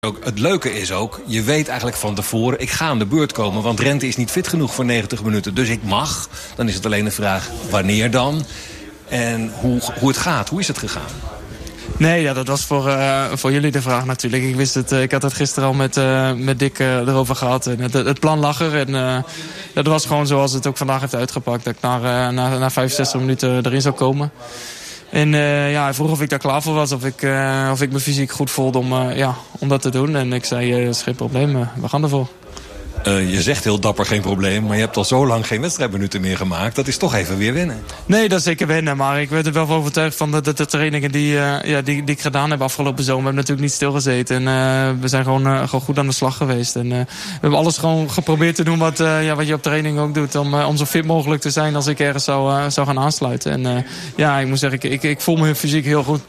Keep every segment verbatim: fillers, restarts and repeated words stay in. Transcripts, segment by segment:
Ook, het leuke is ook, je weet eigenlijk van tevoren, ik ga aan de beurt komen, want Rente is niet fit genoeg voor negentig minuten. Dus ik mag. Dan is het alleen de vraag, wanneer dan? En hoe, hoe het gaat, hoe is het gegaan? Nee, ja, dat was voor, uh, voor jullie de vraag natuurlijk. Ik wist het, uh, ik had het gisteren al met, uh, met Dick uh, erover gehad. En het, het plan lag er. En uh, dat was gewoon zoals het ook vandaag heeft uitgepakt. Dat ik na, uh, na, na vijfenzestig minuten erin zou komen. En uh, ja, hij vroeg of ik daar klaar voor was. Of ik, uh, of ik me fysiek goed voelde om, uh, ja, om dat te doen. En ik zei, uh, dat is geen probleem, uh, we gaan ervoor. Uh, je zegt heel dapper geen probleem, maar je hebt al zo lang geen wedstrijdminuten meer gemaakt. Dat is toch even weer wennen. Nee, dat is zeker wennen. Maar ik werd er wel van overtuigd van de, de, de trainingen die, uh, ja, die, die ik gedaan heb afgelopen zomer. We hebben natuurlijk niet stilgezeten. En uh, we zijn gewoon, uh, gewoon goed aan de slag geweest. En uh, we hebben alles gewoon geprobeerd te doen wat, uh, ja, wat je op training ook doet. Om, uh, om zo fit mogelijk te zijn als ik ergens zou, uh, zou gaan aansluiten. En uh, ja, ik moet zeggen, ik, ik, ik voel me fysiek heel goed.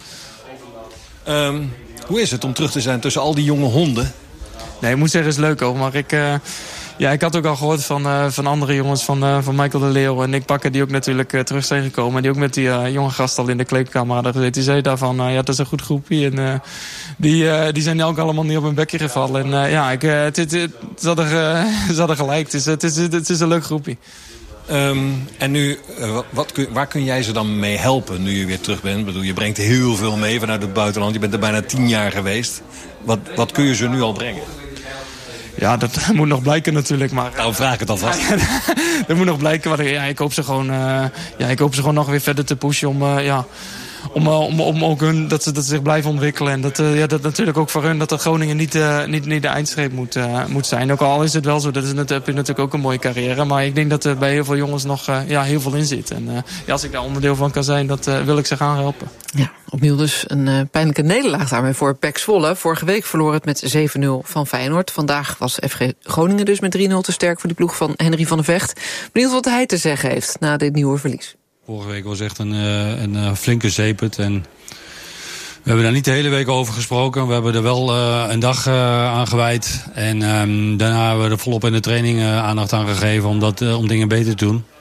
Um, hoe is het om terug te zijn tussen al die jonge honden? Nee, ik moet zeggen, het is leuk ook. Maar ik, uh, ja, ik had ook al gehoord van, uh, van andere jongens, van, uh, van Michael de Leeuw en Nick Bakker, die ook natuurlijk uh, terug zijn gekomen. En die ook met die uh, jonge gast al in de kleedkamer hadden gezeten. Die zei daarvan, uh, ja, dat is een goed groepje. En uh, die, uh, die zijn ook allemaal niet op hun bekje gevallen. En uh, ja, ik, uh, het, het, het, ze, hadden, uh, ze hadden gelijk. Het is, het, is, het is een leuk groepje. Um, en nu, uh, wat kun, waar kun jij ze dan mee helpen nu je weer terug bent? Ik bedoel, je brengt heel veel mee vanuit het buitenland. Je bent er bijna tien jaar geweest. Wat, wat kun je ze nu al brengen? Ja, dat moet nog blijken natuurlijk. Maar nou, vraag ik het alvast. Dat moet nog blijken. Maar ja, ik hoop ze gewoon, uh, ja, ik hoop ze gewoon nog weer verder te pushen om, uh, ja, om, uh, om, om ook hun dat ze, dat ze zich blijven ontwikkelen. En dat, uh, ja, dat natuurlijk ook voor hun dat de Groningen niet, uh, niet, niet de eindstreep moet, uh, moet zijn. Ook al is het wel zo, dat is, heb je natuurlijk ook een mooie carrière. Maar ik denk dat er bij heel veel jongens nog uh, ja, heel veel in zit. En uh, ja, als ik daar onderdeel van kan zijn, dat uh, wil ik ze gaan helpen. Ja, opnieuw dus een uh, pijnlijke nederlaag daarmee voor P E C Zwolle. Vorige week verloor het met zeven nul van Feyenoord. Vandaag was F G Groningen dus met drie nul te sterk voor de ploeg van Henry van der Vecht. Benieuwd wat hij te zeggen heeft na dit nieuwe verlies. Vorige week was echt een, een, een flinke zeepert. En we hebben daar niet de hele week over gesproken. We hebben er wel uh, een dag uh, aan gewijd. En um, daarna hebben we er volop in de training uh, aandacht aan gegeven om, dat, uh, om dingen beter te doen.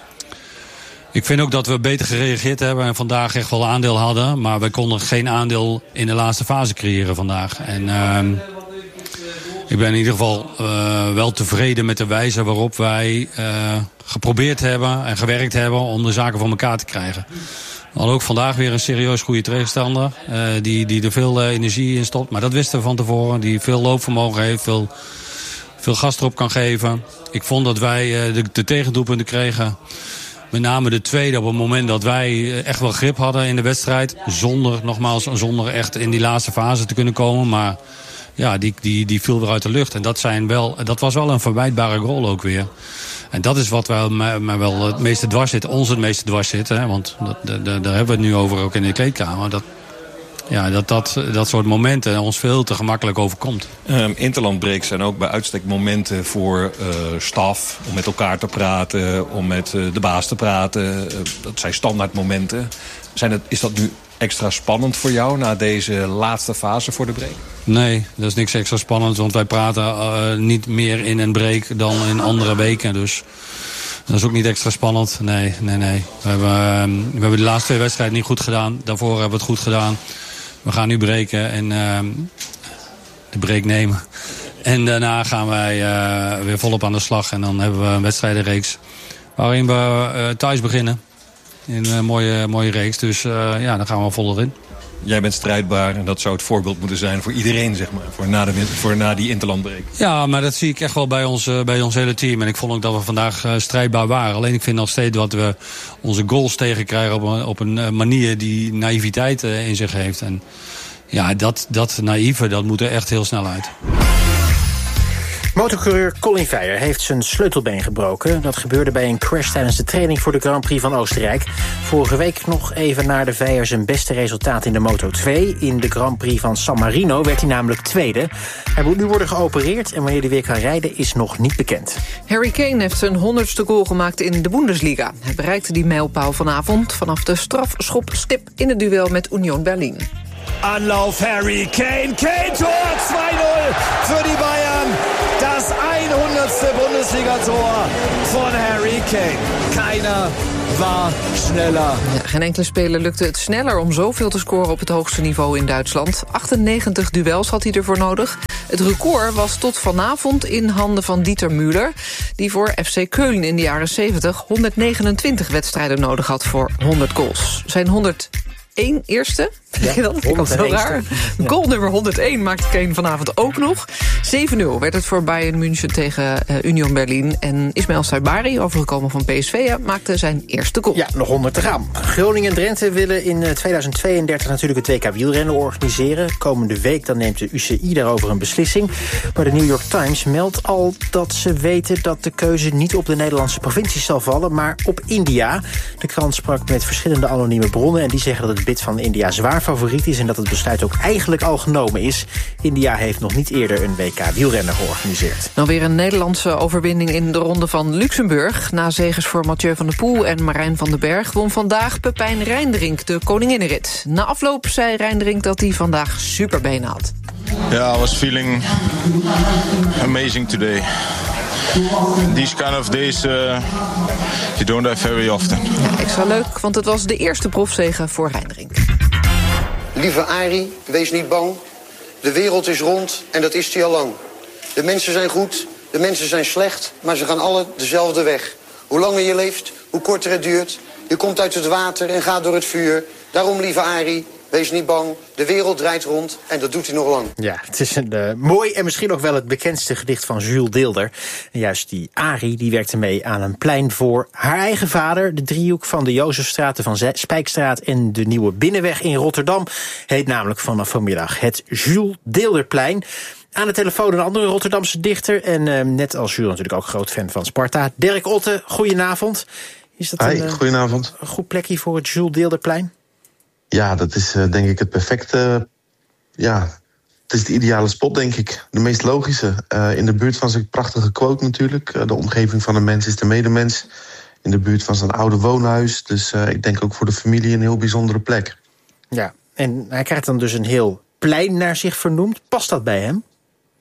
Ik vind ook dat we beter gereageerd hebben en vandaag echt wel aandeel hadden. Maar we konden geen aandeel in de laatste fase creëren vandaag. En uh, ik ben in ieder geval uh, wel tevreden met de wijze waarop wij uh, geprobeerd hebben en gewerkt hebben om de zaken voor elkaar te krijgen. We hadden ook vandaag weer een serieus goede tegenstander. Uh, die, die er veel uh, energie in stopt. Maar dat wisten we van tevoren. Die veel loopvermogen heeft, veel, veel gas erop kan geven. Ik vond dat wij uh, de, de tegendoelpunten kregen. Met name de tweede op het moment dat wij echt wel grip hadden in de wedstrijd. Zonder, nogmaals, zonder echt in die laatste fase te kunnen komen. Maar ja, die, die, die viel weer uit de lucht. En dat, zijn wel, dat was wel een verwijtbare goal ook weer. En dat is wat wel, mij wel het meeste dwars zit. Ons het meeste dwars zit. Hè? Want dat, dat, daar hebben we het nu over ook in de kleedkamer. Dat, ja, dat, dat, dat soort momenten ons veel te gemakkelijk overkomt. Um, interlandbreaks zijn ook bij uitstek momenten voor uh, staf. Om met elkaar te praten, om met uh, de baas te praten. Uh, dat zijn standaard momenten. Zijn het, is dat nu extra spannend voor jou na deze laatste fase voor de break? Nee, dat is niks extra spannend. Want wij praten uh, niet meer in een break dan in andere weken. Dus dat is ook niet extra spannend. Nee, nee, nee. We hebben, uh, we hebben de laatste twee wedstrijden niet goed gedaan. Daarvoor hebben we het goed gedaan. We gaan nu breken en uh, de break nemen. En daarna gaan wij uh, weer volop aan de slag. En dan hebben we een wedstrijdenreeks waarin we uh, thuis beginnen. In een mooie, mooie reeks. Dus uh, ja, dan gaan we vol erin. Jij bent strijdbaar en dat zou het voorbeeld moeten zijn voor iedereen, zeg maar. Voor na, de, voor na die interlandbreak. Ja, maar dat zie ik echt wel bij ons, uh, bij ons hele team. En ik vond ook dat we vandaag uh, strijdbaar waren. Alleen ik vind nog steeds dat we onze goals tegenkrijgen op een, op een manier die naïviteit uh, in zich heeft. En ja, dat, dat naïeve, dat moet er echt heel snel uit. Motorcoureur Colin Veijer heeft zijn sleutelbeen gebroken. Dat gebeurde bij een crash tijdens de training voor de Grand Prix van Oostenrijk. Vorige week nog even naar de Veijer zijn beste resultaat in de Moto twee. In de Grand Prix van San Marino werd hij namelijk tweede. Hij moet nu worden geopereerd en wanneer hij weer kan rijden is nog niet bekend. Harry Kane heeft zijn honderdste goal gemaakt in de Bundesliga. Hij bereikte die mijlpaal vanavond vanaf de strafschopstip in het duel met Union Berlin. Anlauf Harry Kane, Kane, Tor, zwei null für die Bayern. Das hundertste Bundesliga. Bundesliga-Tor von Harry Kane. Keiner war schneller. Ja, geen enkele speler lukte het sneller om zoveel te scoren op het hoogste niveau in Duitsland. achtennegentig duels had hij ervoor nodig. Het record was tot vanavond in handen van Dieter Müller, die voor F C Keulen in de jaren zeventig honderdnegenentwintig wedstrijden nodig had voor honderd goals. Zijn honderdéén eerste? Ja, dat vind ik al zo raar. Ja. Goal nummer honderdéén maakte Kane vanavond ook nog. zeven nul werd het voor Bayern München tegen uh, Union Berlin. En Ismaël Saibari, overgekomen van P S V, ja, maakte zijn eerste goal. Ja, nog honderd te gaan. Groningen en Drenthe willen in tweeduizend tweeëndertig natuurlijk het W K wielrennen organiseren. Komende week dan neemt de U C I daarover een beslissing. Maar de New York Times meldt al dat ze weten dat de keuze niet op de Nederlandse provincies zal vallen, maar op India. De krant sprak met verschillende anonieme bronnen en die zeggen dat het bid van India zwaar favoriet is en dat het besluit ook eigenlijk al genomen is. India heeft nog niet eerder een W K wielrennen georganiseerd. Dan weer een Nederlandse overwinning in de ronde van Luxemburg. Na zegens voor Mathieu van der Poel en Marijn van den Berg won vandaag Pepijn Reindrink de koninginnenrit. Na afloop zei Reindrink dat hij vandaag superbenen had. Yeah, I was feeling amazing today. These kind of days uh, you don't have very often. Ja, extra leuk, want het was de eerste profzege voor Reindrink. Lieve Arie, wees niet bang. De wereld is rond en dat is die al lang. De mensen zijn goed, de mensen zijn slecht, maar ze gaan alle dezelfde weg. Hoe langer je leeft, hoe korter het duurt. Je komt uit het water en gaat door het vuur. Daarom, lieve Arie, wees niet bang. De wereld draait rond en dat doet hij nog lang. Ja, het is een uh, mooi en misschien ook wel het bekendste gedicht van Jules Deelder. En juist die Arie die werkte mee aan een plein voor haar eigen vader. De driehoek van de Jozefstraat, de Van Spijkstraat en de Nieuwe Binnenweg in Rotterdam heet namelijk vanaf vanmiddag het Jules Deelderplein. Aan de telefoon een andere Rotterdamse dichter en uh, net als Jules natuurlijk ook groot fan van Sparta. Dirk Otte, goedenavond. Is dat Hi, een, uh, goedenavond. een goed plekje voor het Jules Deelderplein? Ja, dat is uh, denk ik het perfecte. Uh, ja, het is de ideale spot, denk ik. De meest logische. Uh, in de buurt van zijn prachtige quote natuurlijk. Uh, de omgeving van een mens is de medemens. In de buurt van zijn oude woonhuis. Dus uh, ik denk ook voor de familie een heel bijzondere plek. Ja, en hij krijgt dan dus een heel plein naar zich vernoemd. Past dat bij hem?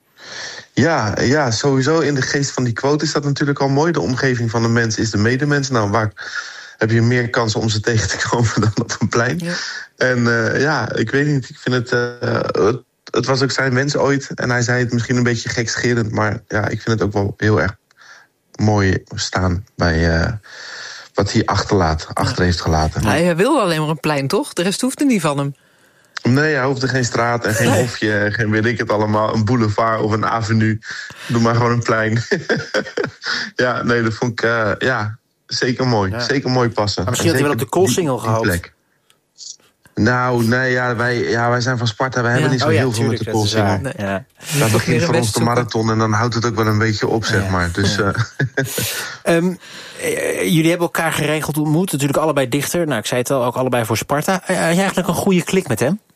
Ja, ja, sowieso in de geest van die quote is dat natuurlijk al mooi. De omgeving van een mens is de medemens. Nou, waar heb je meer kansen om ze tegen te komen dan op een plein. Ja. En uh, ja, ik weet niet, ik vind het, uh, het... Het was ook zijn wens ooit. En hij zei het misschien een beetje gekscherend. Maar ja, ik vind het ook wel heel erg mooi staan bij uh, wat hij achterlaat, achter heeft gelaten. Ja, hij wil alleen maar een plein, toch? De rest hoeft er niet van hem. Nee, hij hoefde geen straat en geen nee. hofje, geen weet ik het allemaal, een boulevard of een avenue. Doe maar gewoon een plein. Ja, nee, dat vond ik uh, ja, zeker mooi. Ja. Zeker mooi passen. Maar misschien had hij wel op de Koolsingel gehoopt. Nou, nee, ja, wij, ja, wij zijn van Sparta. Wij ja. hebben niet zo oh, ja, heel veel met de Koolsingel. Nee. Ja. Dat begint voor ons de marathon en dan houdt het ook wel een beetje op, zeg ja. maar. Dus, ja. uh. um, jullie hebben elkaar geregeld ontmoet. Natuurlijk allebei dichter. Nou, ik zei het al, ook allebei voor Sparta. Had je eigenlijk een goede klik met hem?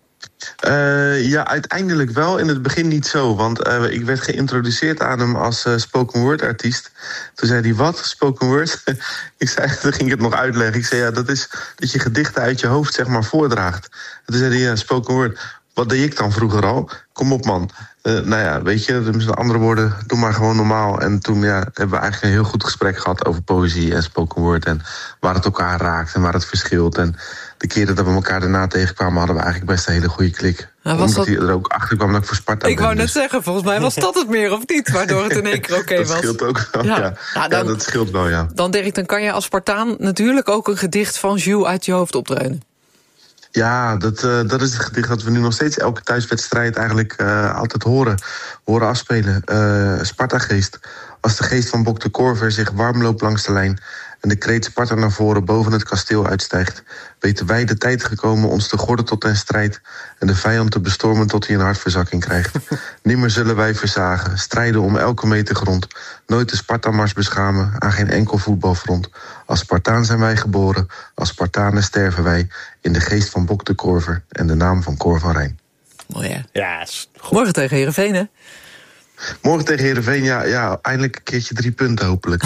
Uh, ja, uiteindelijk wel. In het begin niet zo. Want uh, ik werd geïntroduceerd aan hem als uh, spoken word artiest. Toen zei hij, wat? Spoken word? ik zei, toen ging ik het nog uitleggen. Ik zei, ja, dat is dat je gedichten uit je hoofd, zeg maar, voordraagt. En toen zei hij, ja, spoken word. Wat deed ik dan vroeger al? Kom op, man. Uh, nou ja, weet je, met andere woorden, doe maar gewoon normaal. En toen ja, hebben we eigenlijk een heel goed gesprek gehad over poëzie en spoken word. En waar het elkaar raakt en waar het verschilt. En de keren dat we elkaar daarna tegenkwamen, hadden we eigenlijk best een hele goede klik. Nou, was Omdat dat... hij er ook achter kwam dat ik voor Sparta Ik ben, wou net dus. zeggen, volgens mij was dat het meer of niet, waardoor het in één keer oké okay was. Dat scheelt ook wel, ja. Ja. Nou, dan, ja, dat scheelt wel, ja. Dan Dirk, dan kan je als Spartaan natuurlijk ook een gedicht van Jules uit je hoofd opdreunen. Ja, dat, uh, dat is het gedicht dat we nu nog steeds elke thuiswedstrijd eigenlijk uh, altijd horen, horen afspelen. Uh, Sparta-geest. Als de geest van Bok de Korver zich warm loopt langs de lijn en de kreet Sparta naar voren boven het kasteel uitstijgt, weten wij de tijd gekomen ons te gorden tot den strijd en de vijand te bestormen tot hij een hartverzakking krijgt. Nimmer zullen wij verzagen, strijden om elke meter grond, nooit de Sparta-mars beschamen aan geen enkel voetbalfront. Als Spartaan zijn wij geboren, als Spartanen sterven wij in de geest van Bok de Korver en de naam van Cor van Rijn. Mooi, ja. Ja, is goed. Morgen tegen Heerenveen, hè? Morgen tegen Heerenveen, ja, ja, eindelijk een keertje drie punten hopelijk.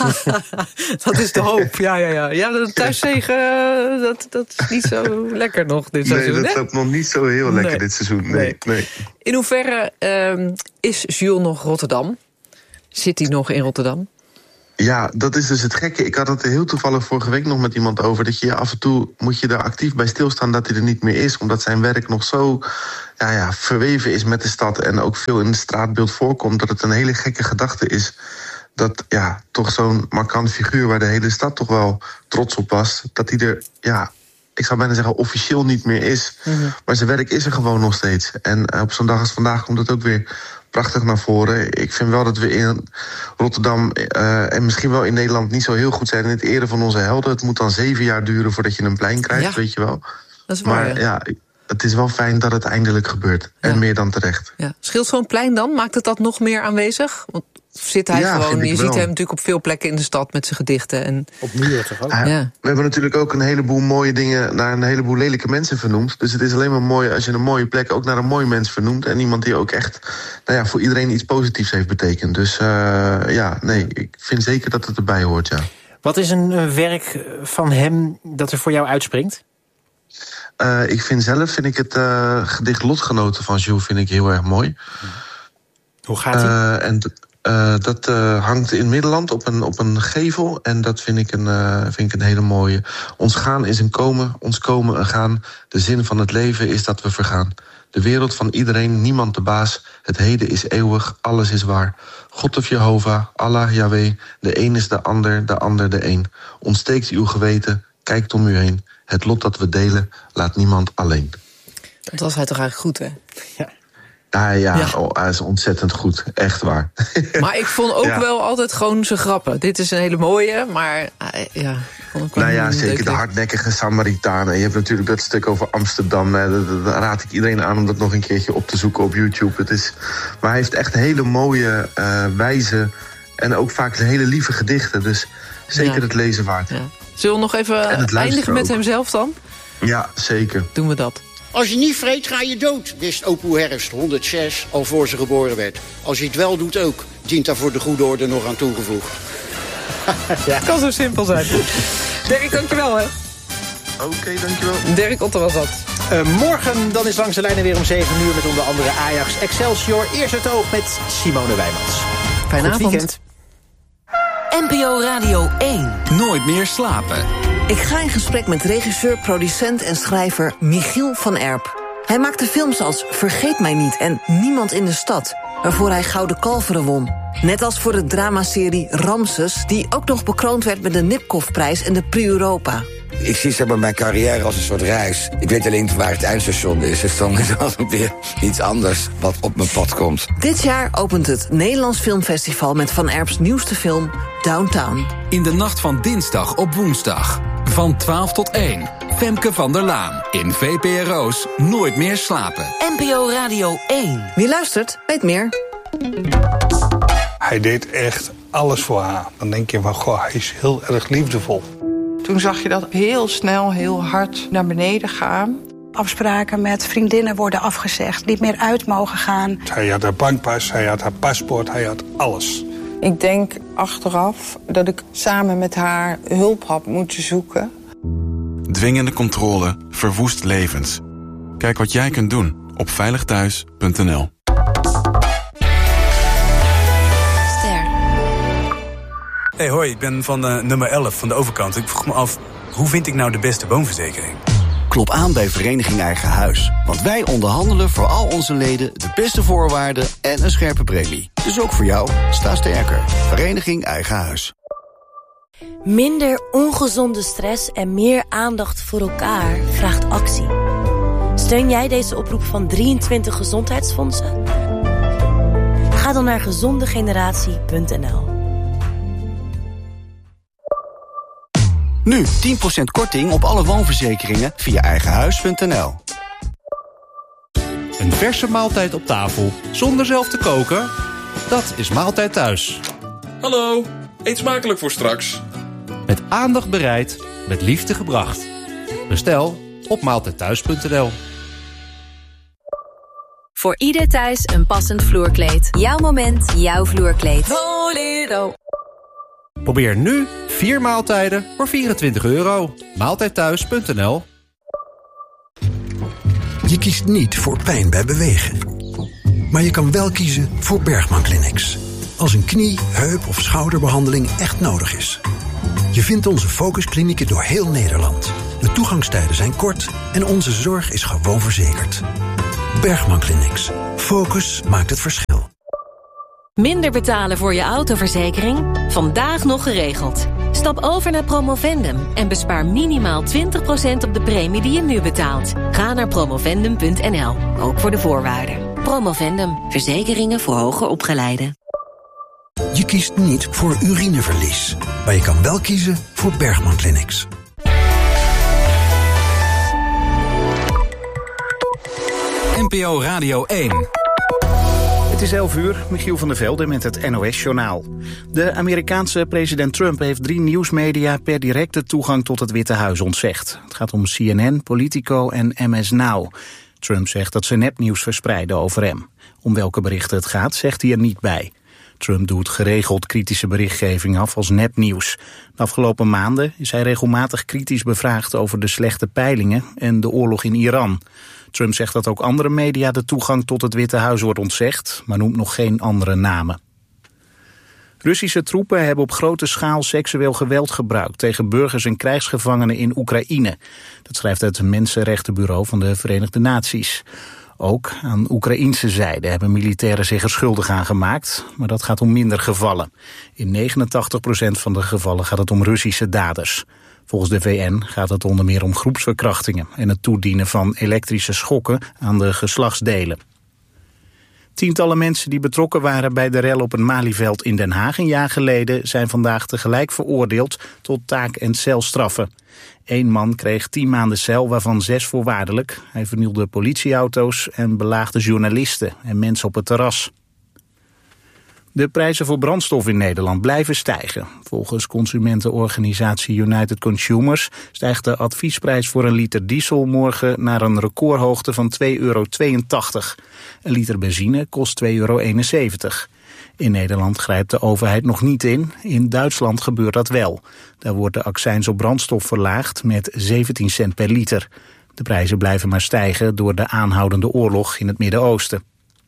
Dat is de hoop, ja, ja, ja. Ja, de thuiszegen, dat, dat is niet zo lekker nog dit seizoen, Nee, dat hè? gaat nog niet zo heel lekker nee. dit seizoen, nee. nee. nee. In hoeverre uh, is Jules nog Rotterdam? City nog in Rotterdam? Ja, dat is dus het gekke. Ik had het heel toevallig vorige week nog met iemand over. Dat je af en toe moet je er actief bij stilstaan dat hij er niet meer is. Omdat zijn werk nog zo ja, ja, verweven is met de stad. En ook veel in het straatbeeld voorkomt. Dat het een hele gekke gedachte is. Dat ja, toch zo'n markant figuur waar de hele stad toch wel trots op was. Dat hij er, ja, ik zou bijna zeggen officieel niet meer is. Mm-hmm. Maar zijn werk is er gewoon nog steeds. En uh, op zo'n dag als vandaag komt het ook weer prachtig naar voren. Ik vind wel dat we in Rotterdam uh, en misschien wel in Nederland niet zo heel goed zijn in het eren van onze helden. Het moet dan zeven jaar duren voordat je een plein krijgt, ja. weet je wel. Dat is waar, maar ja, het is wel fijn dat het eindelijk gebeurt. Ja. En meer dan terecht. Ja. Scheelt zo'n plein dan? Maakt het dat nog meer aanwezig? Want zit hij ja, gewoon, je wel. Ziet hem natuurlijk op veel plekken in de stad met zijn gedichten. En op muren toch ook? Uh, ja. We hebben natuurlijk ook een heleboel mooie dingen naar een heleboel lelijke mensen vernoemd. Dus het is alleen maar mooi als je een mooie plek ook naar een mooi mens vernoemt. En iemand die ook echt nou ja, voor iedereen iets positiefs heeft betekend. Dus uh, ja, nee, ik vind zeker dat het erbij hoort, ja. Wat is een, een werk van hem dat er voor jou uitspringt? Uh, ik vind zelf vind ik het uh, gedicht Lotgenoten van Jules vind ik heel erg mooi. Hoe gaat hij? Uh, en d- uh, dat uh, hangt in Middelland op een, op een gevel. En dat vind ik, een, uh, vind ik een hele mooie. Ons gaan is een komen, ons komen een gaan. De zin van het leven is dat we vergaan. De wereld van iedereen, niemand de baas. Het heden is eeuwig, alles is waar. God of Jehovah, Allah, Yahweh. De een is de ander, de ander de een. Ontsteekt uw geweten, kijkt om u heen. Het lot dat we delen, laat niemand alleen. Dat was hij toch eigenlijk goed, hè? Ja. Ah, ja, ja. Oh, hij is ontzettend goed. Echt waar. Maar ik vond ook ja. wel altijd gewoon zijn grappen. Dit is een hele mooie, maar uh, ja... Vond ik wel nou ja, zeker leuk. De hardnekkige Samaritanen. Je hebt natuurlijk dat stuk over Amsterdam. Dat raad ik iedereen aan om dat nog een keertje op te zoeken op YouTube. Het is, maar hij heeft echt hele mooie, uh, wijze en ook vaak hele lieve gedichten. Dus zeker ja. het lezen waard. Ja. Zullen we nog even eindigen met hemzelf dan? Ja, zeker. Doen we dat. Als je niet vreet, ga je dood, wist Opoe Herfst honderdzes al voor ze geboren werd. Als je het wel doet ook, dient daar voor de goede orde nog aan toegevoegd. Ja. Het kan zo simpel zijn. Dirk, dankjewel, hè. Oké, okay, dankjewel. Dirk Otter was dat. Uh, morgen dan is Langs de Lijnen weer om zeven uur... met onder andere Ajax Excelsior. Eerst het oog met Simone Wijmans. Fijne avond. Weekend. N P O Radio één. Nooit meer slapen. Ik ga in gesprek met regisseur, producent en schrijver Michiel van Erp. Hij maakte films als Vergeet mij niet en Niemand in de stad, waarvoor hij Gouden Kalveren won. Net als voor de dramaserie Ramses, die ook nog bekroond werd met de Nipkoff-prijs en de Prix Europa. Ik zie zeg maar mijn carrière als een soort reis. Ik weet alleen waar het eindstation is. Dus dan is er weer iets anders wat op mijn pad komt. Dit jaar opent het Nederlands Filmfestival met Van Erps nieuwste film Downtown. In de nacht van dinsdag op woensdag. Van twaalf tot één. Femke van der Laan. In V P R O's Nooit meer slapen. N P O Radio één. Wie luistert, weet meer. Hij deed echt alles voor haar. Dan denk je van, goh, hij is heel erg liefdevol. Toen zag je dat heel snel, heel hard naar beneden gaan. Afspraken met vriendinnen worden afgezegd, niet meer uit mogen gaan. Hij had haar bankpas, hij had haar paspoort, hij had alles. Ik denk achteraf dat ik samen met haar hulp had moeten zoeken. Dwingende controle verwoest levens. Kijk wat jij kunt doen op veilig thuis punt n l. Hey, hoi, ik ben van uh, nummer elf van de overkant. Ik vroeg me af, hoe vind ik nou de beste woonverzekering? Klop aan bij Vereniging Eigen Huis. Want wij onderhandelen voor al onze leden de beste voorwaarden en een scherpe premie. Dus ook voor jou, sta sterker. Vereniging Eigen Huis. Minder ongezonde stress en meer aandacht voor elkaar vraagt actie. Steun jij deze oproep van drieëntwintig gezondheidsfondsen? Ga dan naar gezondegeneratie punt n l. Nu tien procent korting op alle woonverzekeringen via eigenhuis punt n l. Een verse maaltijd op tafel, zonder zelf te koken? Dat is Maaltijd Thuis. Hallo, eet smakelijk voor straks. Met aandacht bereid, met liefde gebracht. Bestel op maaltijd thuis punt n l. Voor ieder thuis een passend vloerkleed. Jouw moment, jouw vloerkleed. Bolero. Probeer nu vier maaltijden voor vierentwintig euro. maaltijd thuis punt n l. Je kiest niet voor pijn bij bewegen. Maar je kan wel kiezen voor Bergman Clinics. als een knie, heup of schouderbehandeling echt nodig is. Je vindt onze focusklinieken door heel Nederland. De toegangstijden zijn kort en onze zorg is gewoon verzekerd. Bergman Clinics. Focus maakt het verschil. Minder betalen voor je autoverzekering? Vandaag nog geregeld. Stap over naar Promovendum en bespaar minimaal twintig procent op de premie die je nu betaalt. Ga naar promovendum punt n l, ook voor de voorwaarden. Promovendum, verzekeringen voor hoger opgeleiden. Je kiest niet voor urineverlies, maar je kan wel kiezen voor Bergman Clinics. N P O Radio één. Het is elf uur, Michiel van der Velde met het N O S-journaal. De Amerikaanse president Trump heeft drie nieuwsmedia per directe toegang tot het Witte Huis ontzegd. Het gaat om C N N, Politico en M S Now. Trump zegt dat ze nepnieuws verspreiden over hem. Om welke berichten het gaat, zegt hij er niet bij. Trump doet geregeld kritische berichtgeving af als nepnieuws. De afgelopen maanden is hij regelmatig kritisch bevraagd over de slechte peilingen en de oorlog in Iran. Trump zegt dat ook andere media de toegang tot het Witte Huis wordt ontzegd, maar noemt nog geen andere namen. Russische troepen hebben op grote schaal seksueel geweld gebruikt tegen burgers en krijgsgevangenen in Oekraïne. Dat schrijft het Mensenrechtenbureau van de Verenigde Naties. Ook aan Oekraïnse zijde hebben militairen zich er schuldig aan gemaakt, maar dat gaat om minder gevallen. In negenentachtig procent van de gevallen gaat het om Russische daders. Volgens de V N gaat het onder meer om groepsverkrachtingen en het toedienen van elektrische schokken aan de geslachtsdelen. Tientallen mensen die betrokken waren bij de rel op een Malieveld in Den Haag een jaar geleden zijn vandaag tegelijk veroordeeld tot taak- en celstraffen. Eén man kreeg tien maanden cel, waarvan zes voorwaardelijk. Hij vernielde politieauto's en belaagde journalisten en mensen op het terras. De prijzen voor brandstof in Nederland blijven stijgen. Volgens consumentenorganisatie United Consumers stijgt de adviesprijs voor een liter diesel morgen naar een recordhoogte van twee euro tweeëntachtig. Een liter benzine kost twee euro eenenzeventig. In Nederland grijpt de overheid nog niet in. In Duitsland gebeurt dat wel. Daar wordt de accijns op brandstof verlaagd met zeventien cent per liter. De prijzen blijven maar stijgen door de aanhoudende oorlog in het Midden-Oosten.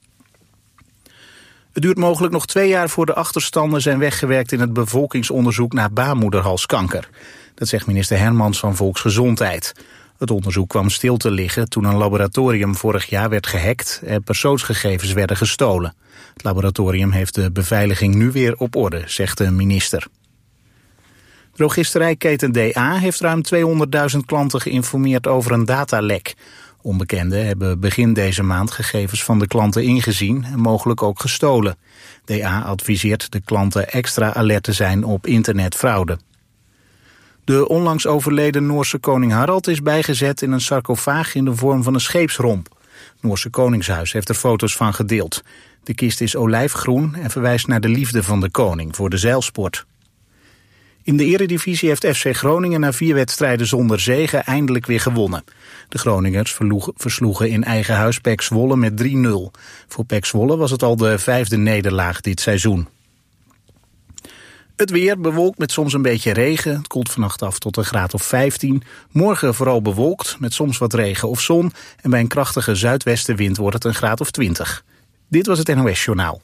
Het duurt mogelijk nog twee jaar voor de achterstanden zijn weggewerkt in het bevolkingsonderzoek naar baarmoederhalskanker. Dat zegt minister Hermans van Volksgezondheid. Het onderzoek kwam stil te liggen toen een laboratorium vorig jaar werd gehackt en persoonsgegevens werden gestolen. Het laboratorium heeft de beveiliging nu weer op orde, zegt de minister. Drogisterijketen D A heeft ruim tweehonderdduizend klanten geïnformeerd over een datalek. Onbekenden hebben begin deze maand gegevens van de klanten ingezien en mogelijk ook gestolen. D A adviseert de klanten extra alert te zijn op internetfraude. De onlangs overleden Noorse koning Harald is bijgezet in een sarcofaag in de vorm van een scheepsromp. Het Noorse Koningshuis heeft er foto's van gedeeld. De kist is olijfgroen en verwijst naar de liefde van de koning voor de zeilsport. In de eredivisie heeft F C Groningen na vier wedstrijden zonder zege eindelijk weer gewonnen. De Groningers versloegen in eigen huis P E C Zwolle met drie nul. Voor P E C Zwolle was het al de vijfde nederlaag dit seizoen. Het weer bewolkt met soms een beetje regen. Het koelt vannacht af tot een graad of vijftien. Morgen vooral bewolkt met soms wat regen of zon. En bij een krachtige zuidwestenwind wordt het een graad of twintig. Dit was het N O S-journaal.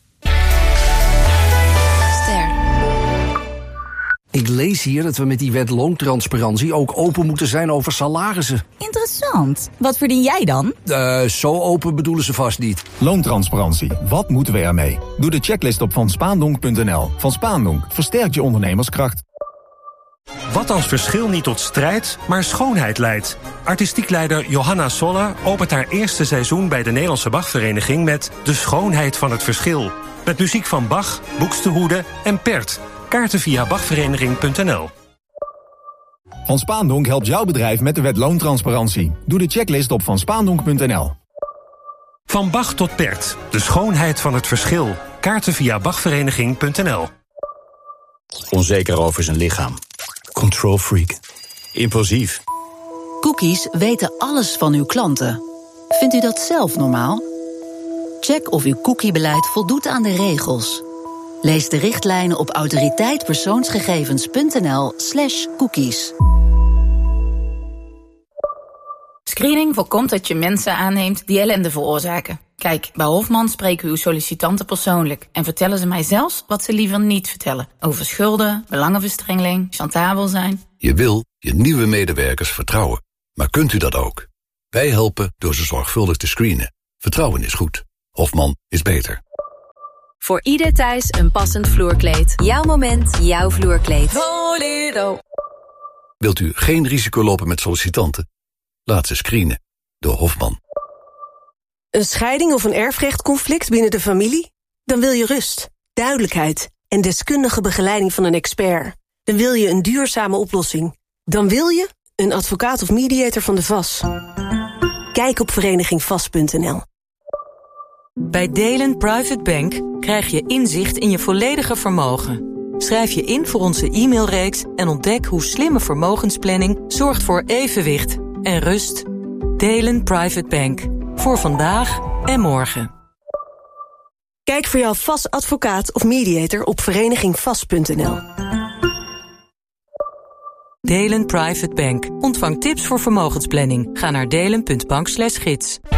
Ik lees hier dat we met die wet loontransparantie ook open moeten zijn over salarissen. Interessant. Wat verdien jij dan? Uh, zo open bedoelen ze vast niet. Loontransparantie. Wat moeten we ermee? Doe de checklist op van spaandonk punt n l. Van Spaandonk versterkt je ondernemerskracht. Wat als verschil niet tot strijd, maar schoonheid leidt? Artistiek leider Johanna Soller opent haar eerste seizoen bij de Nederlandse Bachvereniging met De Schoonheid van het Verschil. Met muziek van Bach, Buxtehude en Pert. Kaarten via bachvereniging punt n l. Van Spaandonk helpt jouw bedrijf met de wet loontransparantie. Doe de checklist op van spaandonk punt n l. Van Bach tot Pert. De schoonheid van het verschil. Kaarten via bachvereniging punt n l. Onzeker over zijn lichaam. Control freak. Impulsief. Cookies weten alles van uw klanten. Vindt u dat zelf normaal? Check of uw cookiebeleid voldoet aan de regels. Lees de richtlijnen op autoriteitpersoonsgegevens punt n l slash cookies. Screening voorkomt dat je mensen aanneemt die ellende veroorzaken. Kijk, bij Hofman spreken we uw sollicitanten persoonlijk en vertellen ze mij zelfs wat ze liever niet vertellen. Over schulden, belangenverstrengeling, chantabel zijn. Je wil je nieuwe medewerkers vertrouwen. Maar kunt u dat ook? Wij helpen door ze zorgvuldig te screenen. Vertrouwen is goed. Hofman is beter. Voor ieder thuis een passend vloerkleed. Jouw moment, jouw vloerkleed. Volero. Wilt u geen risico lopen met sollicitanten? Laat ze screenen door Hofman. Een scheiding of een erfrechtconflict binnen de familie? Dan wil je rust, duidelijkheid en deskundige begeleiding van een expert. Dan wil je een duurzame oplossing. Dan wil je een advocaat of mediator van de V A S. Kijk op vereniging vast punt n l. Bij Delen Private Bank krijg je inzicht in je volledige vermogen. Schrijf je in voor onze e-mailreeks en ontdek hoe slimme vermogensplanning zorgt voor evenwicht en rust. Delen Private Bank. Voor vandaag en morgen. Kijk voor jouw V A S advocaat of mediator op vereniging vast punt n l. Delen Private Bank. Ontvang tips voor vermogensplanning. Ga naar delen punt bank slash gids.